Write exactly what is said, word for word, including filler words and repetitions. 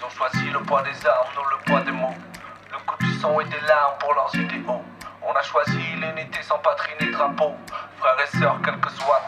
ont choisi le poids des armes, non le poids des mots. Le coût du sang et des larmes pour leurs idéaux. On a choisi l'unité sans patrie ni drapeau. Frères et sœurs, quelle que soit